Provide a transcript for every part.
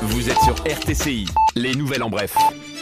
Vous êtes sur RTCI, les nouvelles en bref.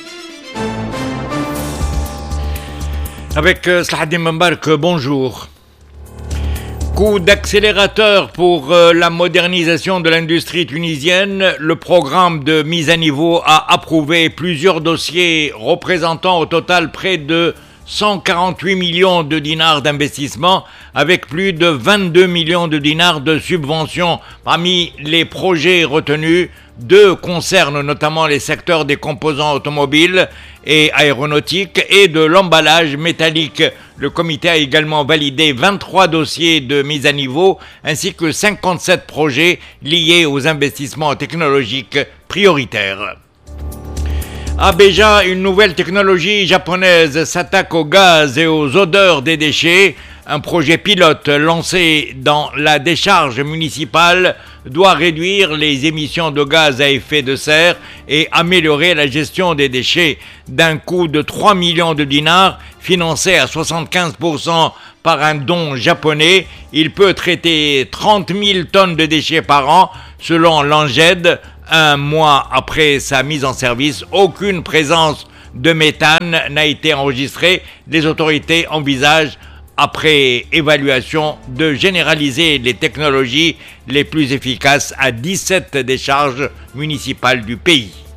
Avec Slahaddin Membark, bonjour. Coup d'accélérateur pour la modernisation de l'industrie tunisienne. Le programme de mise à niveau a approuvé plusieurs dossiers représentant au total près de 148 millions de dinars d'investissement avec plus de 22 millions de dinars de subventions. Parmi les projets retenus, 2 concernent notamment les secteurs des composants automobiles et aéronautiques et de l'emballage métallique. Le comité a également validé 23 dossiers de mise à niveau ainsi que 57 projets liés aux investissements technologiques prioritaires. À Béja, une nouvelle technologie japonaise s'attaque au gaz et aux odeurs des déchets. Un projet pilote lancé dans la décharge municipale doit réduire les émissions de gaz à effet de serre et améliorer la gestion des déchets. D'un coût de 3 millions de dinars, financé à 75% par un don japonais, il peut traiter 30 000 tonnes de déchets par an, selon l'ANGED. Un mois après sa mise en service, aucune présence de méthane n'a été enregistrée. Les autorités envisagent, après évaluation, de généraliser les technologies les plus efficaces à 17 décharges municipales du pays.